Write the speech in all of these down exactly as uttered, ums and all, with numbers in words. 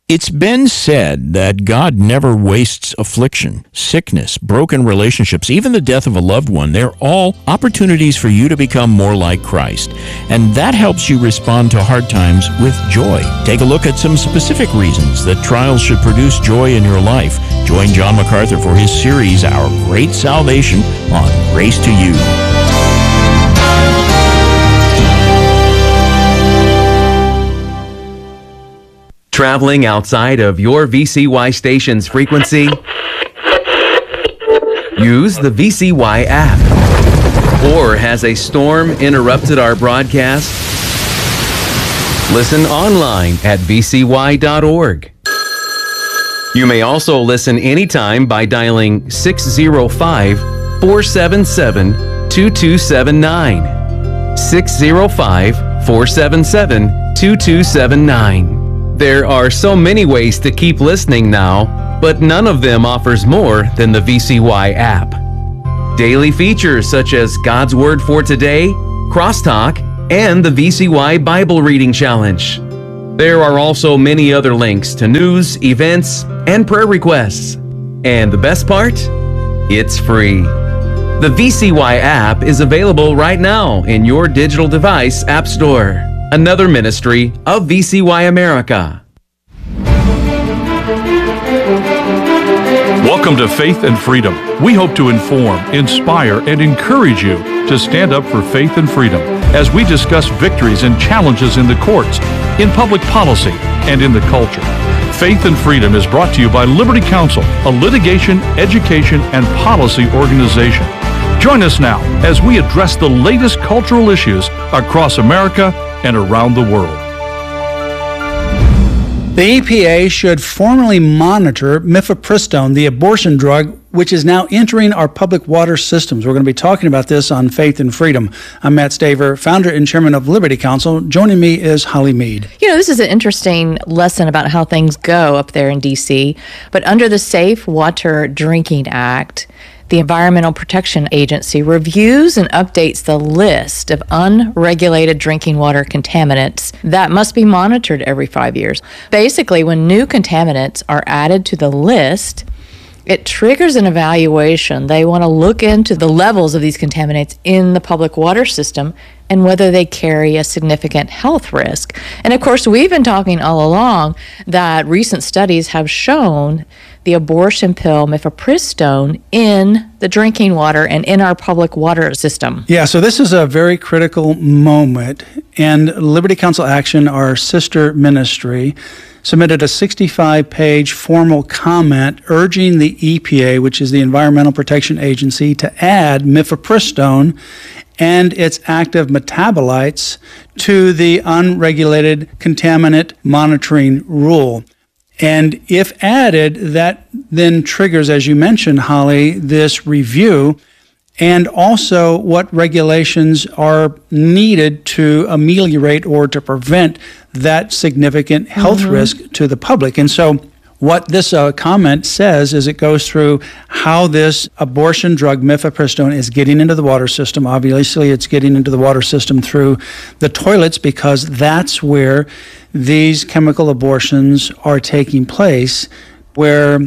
It's been said that God never wastes affliction, sickness, broken relationships, even the death of a loved one. They're all opportunities for you to become more like Christ. And that helps you respond to hard times with joy. Take a look at some specific reasons that trials should produce joy in your life. Join John MacArthur for his series, Our Great Salvation, on Grace to You. Traveling outside of your V C Y station's frequency? Use the V C Y app. Or has a storm interrupted our broadcast? Listen online at v c y dot org. You may also listen anytime by dialing six zero five, four seven seven, two two seven nine. six zero five, four seven seven, two two seven nine. There are so many ways to keep listening now, but none of them offers more than the V C Y app. Daily features such as God's Word for Today, Crosstalk, and the V C Y Bible Reading Challenge. There are also many other links to news, events, and prayer requests. And the best part? It's free. The V C Y app is available right now in your digital device app store. Another ministry of V C Y America. Welcome to Faith and Freedom. We hope to inform, inspire, and encourage you to stand up for faith and freedom as we discuss victories and challenges in the courts, in public policy, and in the culture. Faith and Freedom is brought to you by Liberty Counsel, a litigation, education, and policy organization. Join us now as we address the latest cultural issues across America and around the world. The E P A should formally monitor mifepristone, the abortion drug, which is now entering our public water systems. We're going to be talking about this on Faith and Freedom. I'm Matt Staver, founder and chairman of Liberty Counsel. Joining me is Holly Mead. You know, this is an interesting lesson about how things go up there in D C, but under the Safe Water Drinking Act, the Environmental Protection Agency reviews and updates the list of unregulated drinking water contaminants that must be monitored every five years. Basically, when new contaminants are added to the list, it triggers an evaluation. They want to look into the levels of these contaminants in the public water system and whether they carry a significant health risk. And of course, we've been talking all along that recent studies have shown the abortion pill mifepristone in the drinking water and in our public water system. Yeah, so this is a very critical moment, and Liberty Counsel Action, our sister ministry, submitted a sixty-five page formal comment urging the E P A, which is the Environmental Protection Agency, to add mifepristone and its active metabolites to the unregulated contaminant monitoring rule. And if added, that then triggers, as you mentioned, Holly, this review, and also what regulations are needed to ameliorate or to prevent that significant health mm-hmm. risk to the public. And so what this uh, comment says is it goes through how this abortion drug, mifepristone, is getting into the water system. Obviously, it's getting into the water system through the toilets because that's where these chemical abortions are taking place, where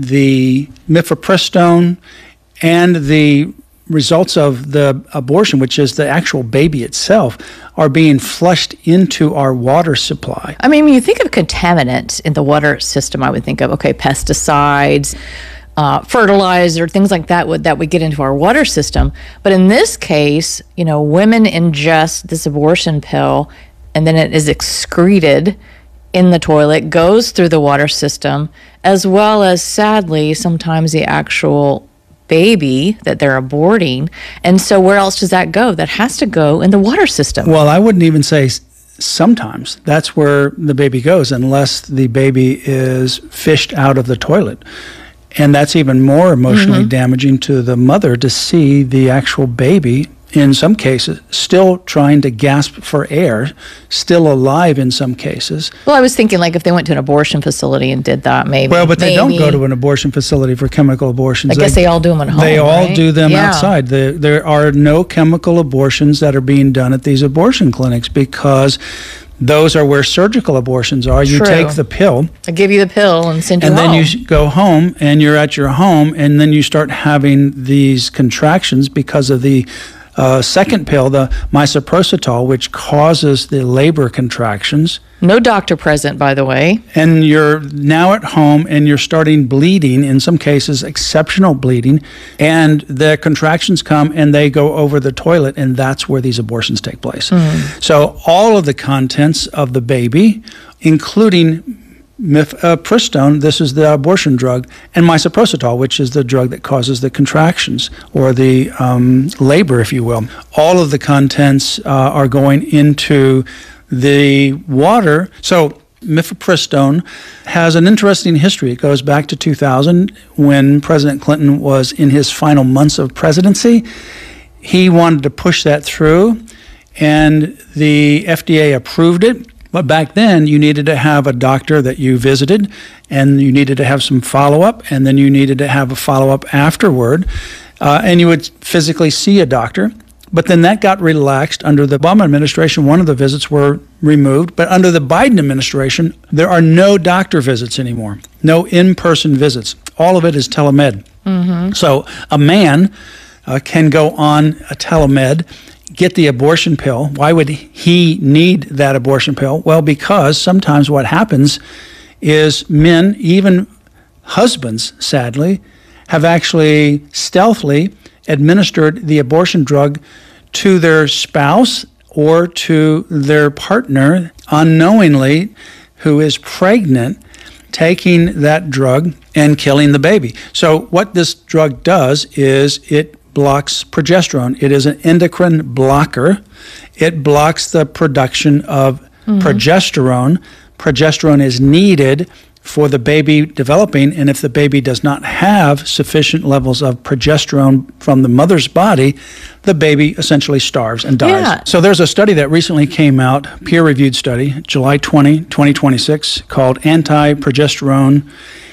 the mifepristone and the results of the abortion, which is the actual baby itself, are being flushed into our water supply. I mean, when you think of contaminants in the water system, I would think of, okay, pesticides, uh, fertilizer, things like that would that would get into our water system. But in this case, you know, women ingest this abortion pill, and then it is excreted in the toilet, goes through the water system, as well as, sadly, sometimes the actual baby that they're aborting. And so where else does that go? That has to go in the water system. Well, I wouldn't even say sometimes. That's where the baby goes, unless the baby is fished out of the toilet. And that's even more emotionally mm-hmm. damaging to the mother to see the actual baby, in some cases, still trying to gasp for air, still alive in some cases. Well, I was thinking like if they went to an abortion facility and did that, maybe. Well, but they maybe. don't go to an abortion facility for chemical abortions. I guess they, they all do them at home, They all right? do them yeah. outside. The, there are no chemical abortions that are being done at these abortion clinics because Those are where surgical abortions are. You True. take the pill. I give you the pill and send you and home. then you go home and you're at your home, and then you start having these contractions because of the uh, second pill, the misoprostol, which causes the labor contractions. No doctor present, by the way. And you're now at home and you're starting bleeding, in some cases exceptional bleeding, and the contractions come and they go over the toilet, and that's where these abortions take place. Mm. So all of the contents of the baby, including mifepristone, this is the abortion drug, and misoprostol, which is the drug that causes the contractions or the um, labor, if you will. All of the contents uh, are going into the water. So mifepristone has an interesting history. It goes back to two thousand when President Clinton was in his final months of presidency. He wanted to push that through, and the F D A approved it. But back then, you needed to have a doctor that you visited, and you needed to have some follow-up, and then you needed to have a follow-up afterward, uh, and you would physically see a doctor. But then that got relaxed under the Obama administration. One of the visits were removed. But under the Biden administration, there are no doctor visits anymore, no in-person visits. All of it is telemed. Mm-hmm. So a man uh, can go on a telemed, get the abortion pill. Why would he need that abortion pill? Well, because sometimes what happens is men, even husbands, sadly, have actually stealthily administered the abortion drug to their spouse or to their partner unknowingly, who is pregnant, taking that drug and killing the baby. So what this drug does is it blocks progesterone. It is an endocrine blocker. It blocks the production of mm-hmm. progesterone. Progesterone is needed for the baby developing, and if the baby does not have sufficient levels of progesterone from the mother's body, the baby essentially starves and dies. Yeah. So there's a study that recently came out, peer-reviewed study, July twentieth, twenty twenty-six, called Anti-Progesterone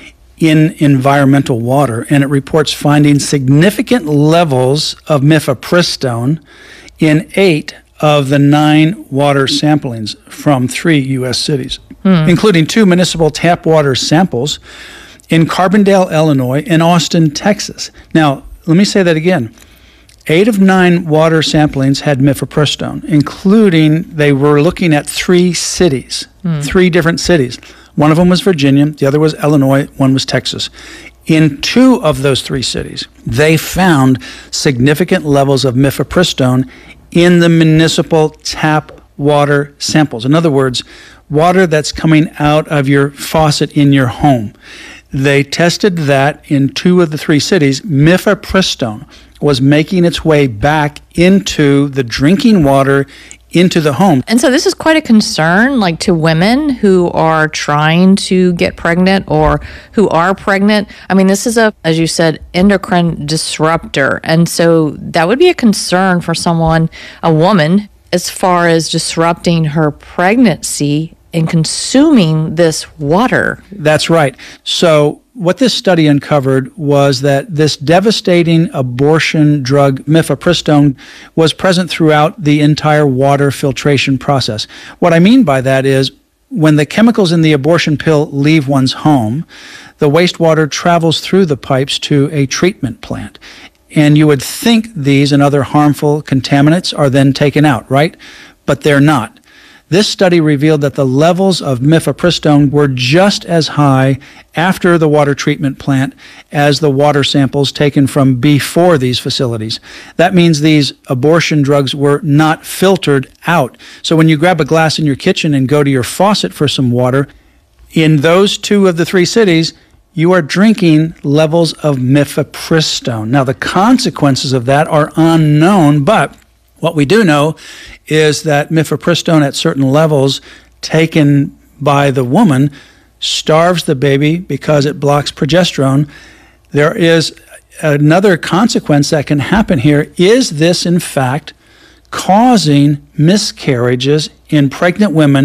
in Environmental Water, and it reports finding significant levels of mifepristone in eight of the nine water samplings from three U S cities, hmm. including two municipal tap water samples in Carbondale, Illinois, and Austin, Texas. Now, let me say that again. Eight of nine water samplings had mifepristone, including they were looking at three cities, hmm. three different cities. One of them was Virginia, the other was Illinois, one was Texas. In two of those three cities, they found significant levels of mifepristone in the municipal tap water samples. In other words, water that's coming out of your faucet in your home. They tested that in two of the three cities. Mifepristone was making its way back into the drinking water into the home. And so this is quite a concern, like to women who are trying to get pregnant or who are pregnant. I mean, this is a, as you said, endocrine disruptor. And so that would be a concern for someone, a woman, as far as disrupting her pregnancy and consuming this water. That's right. So what this study uncovered was that this devastating abortion drug, mifepristone, was present throughout the entire water filtration process. What I mean by that is when the chemicals in the abortion pill leave one's home, the wastewater travels through the pipes to a treatment plant. And you would think these and other harmful contaminants are then taken out, right? But they're not. This study revealed that the levels of mifepristone were just as high after the water treatment plant as the water samples taken from before these facilities. That means these abortion drugs were not filtered out. So when you grab a glass in your kitchen and go to your faucet for some water, in those two of the three cities, you are drinking levels of mifepristone. Now, the consequences of that are unknown, but what we do know is that mifepristone at certain levels taken by the woman starves the baby because it blocks progesterone. There is another consequence that can happen here. Is this, in fact, causing miscarriages in pregnant women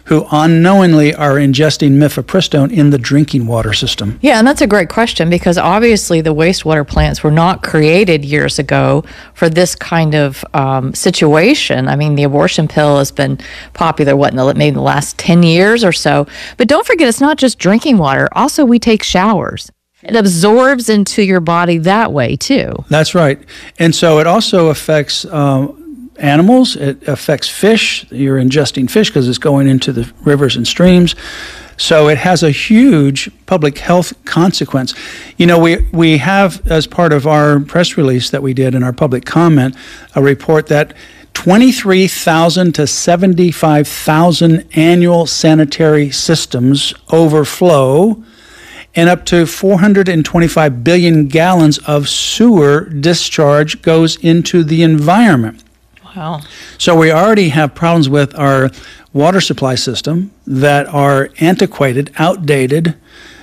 who unknowingly are ingesting mifepristone in the drinking water system. Yeah, and that's a great question because obviously the wastewater plants were not created years ago for this kind of um, situation. I mean, the abortion pill has been popular, what, in the, maybe the last ten years or so. But don't forget, it's not just drinking water. Also, we take showers. It absorbs into your body that way, too. That's right. And so it also affects um, animals. It affects fish. You're ingesting fish because it's going into the rivers and streams. So it has a huge public health consequence. You know, we, we have, as part of our press release that we did in our public comment, a report that twenty-three thousand to seventy-five thousand annual sanitary systems overflow, and up to four hundred twenty-five billion gallons of sewer discharge goes into the environment. Wow. So we already have problems with our water supply system that are antiquated, outdated,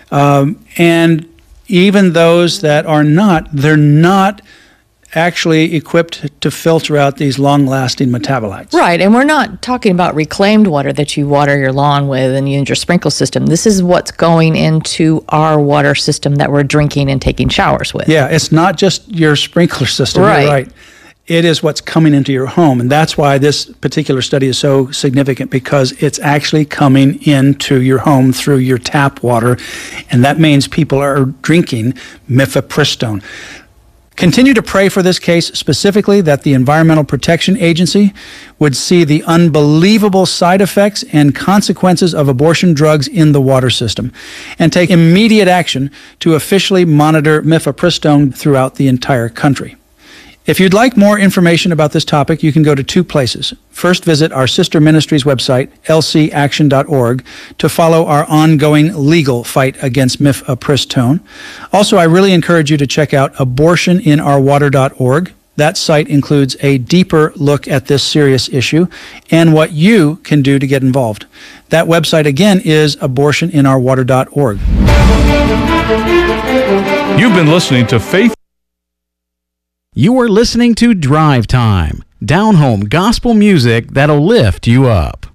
um, and even those that are not, they're not actually equipped to filter out these long-lasting metabolites. Right, and we're not talking about reclaimed water that you water your lawn with and use your sprinkle system. This is what's going into our water system that we're drinking and taking showers with. Yeah, it's not just your sprinkler system. Right. You're right. It is what's coming into your home, and that's why this particular study is so significant, because it's actually coming into your home through your tap water, and that means people are drinking mifepristone. Continue to pray for this case, specifically that the Environmental Protection Agency would see the unbelievable side effects and consequences of abortion drugs in the water system and take immediate action to officially monitor mifepristone throughout the entire country. If you'd like more information about this topic, you can go to two places. First, visit our sister ministry's website, l c action dot org, to follow our ongoing legal fight against mifepristone. Also, I really encourage you to check out abortion in our water dot org. That site includes a deeper look at this serious issue and what you can do to get involved. That website, again, is abortion in our water dot org. You've been listening to Faith. You are listening to Drive Time, down-home gospel music that'll lift you up.